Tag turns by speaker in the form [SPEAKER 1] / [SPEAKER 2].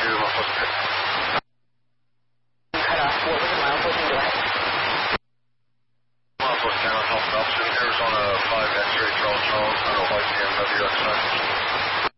[SPEAKER 1] milepost 6.
[SPEAKER 2] Cut off. What was the milepost? Go ahead.
[SPEAKER 1] Milepost 10 on Health Officer, Arizona 5 X-ray Charles, Colonel White BMW X-ray.